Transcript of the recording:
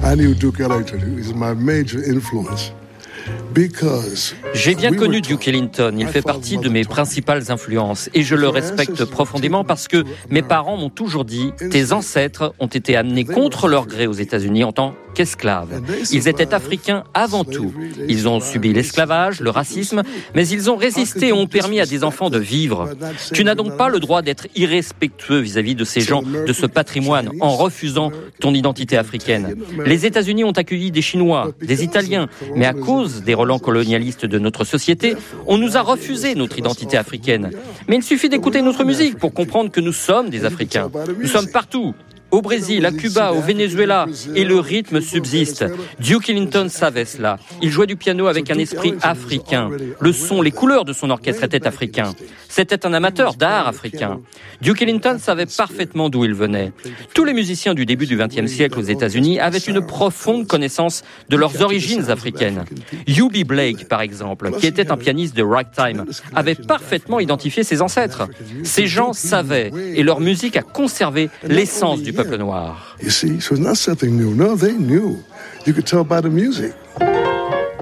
I knew Duke Ellington. He was my major influence. J'ai bien connu Duke Ellington, il fait partie de mes principales influences et je le respecte profondément parce que mes parents m'ont toujours dit « Tes ancêtres ont été amenés contre leur gré aux États-Unis en tant qu'esclaves. Ils étaient africains avant tout. Ils ont subi l'esclavage, le racisme, mais ils ont résisté et ont permis à des enfants de vivre. Tu n'as donc pas le droit d'être irrespectueux vis-à-vis de ces gens, de ce patrimoine, en refusant ton identité africaine. Les États-Unis ont accueilli des Chinois, des Italiens, mais à cause des relents colonialistes de notre société, on nous a refusé notre identité africaine. Mais il suffit d'écouter notre musique pour comprendre que nous sommes des Africains. Nous sommes partout. Au Brésil, à Cuba, au Venezuela, et le rythme subsiste. Duke Ellington savait cela. Il jouait du piano avec un esprit africain. Le son, les couleurs de son orchestre étaient africains. C'était un amateur d'art africain. Duke Ellington savait parfaitement d'où il venait. Tous les musiciens du début du XXe siècle aux États-Unis avaient une profonde connaissance de leurs origines africaines. Eubie Blake, par exemple, qui était un pianiste de ragtime, avait parfaitement identifié ses ancêtres. Ces gens savaient, et leur musique a conservé l'essence du peuple noir. You see, so it's not something new. No, they knew. You could tell by the music.